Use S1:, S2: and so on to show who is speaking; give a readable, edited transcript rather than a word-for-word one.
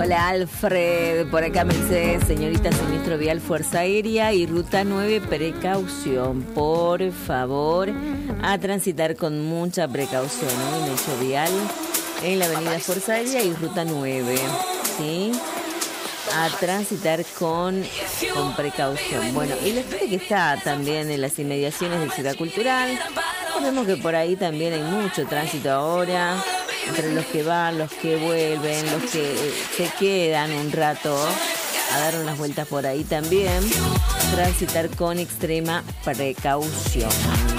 S1: Hola Alfred, por acá me dice señorita Siniestro Vial Fuerza Aérea y Ruta 9, precaución, por favor, a transitar con mucha precaución, ¿no? En hecho vial, en la avenida Fuerza Aérea y Ruta 9, ¿sí? A transitar con precaución. Bueno, y la gente que está también en las inmediaciones de Ciudad Cultural, vemos que por ahí también hay mucho tránsito ahora, entre los que van, los que vuelven, los que se quedan un rato a dar unas vueltas por ahí también, transitar con extrema precaución.